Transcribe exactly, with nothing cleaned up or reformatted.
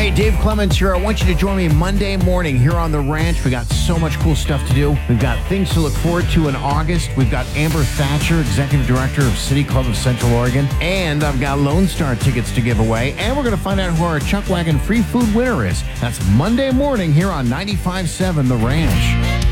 Hey, Dave Clements here. I want you to join me Monday morning here on the ranch. We got so much cool stuff to do. We've got things to look forward to in August. We've got Amber Thatcher, Executive Director of City Club of Central Oregon. And I've got Lone Star tickets to give away. And we're going to find out who our Chuck Wagon free food winner is. That's Monday morning here on ninety-five point seven The Ranch.